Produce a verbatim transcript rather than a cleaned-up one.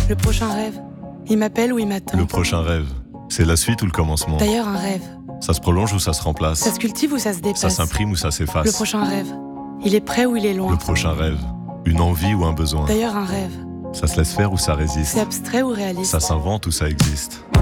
Le prochain rêve, il m'appelle ou il m'attend. Le prochain rêve, c'est la suite ou le commencement? D'ailleurs, un rêve, Ça se prolonge ou ça se remplace? ça se cultive ou ça se dépasse? Ça s'imprime ou ça s'efface? Le prochain rêve, il est près ou il est loin? Le prochain rêve, une envie ou un besoin? D'ailleurs, un rêve, Ça se laisse faire ou ça c'est résiste? abstrait ou réaliste? Ça s'invente ou ça existe?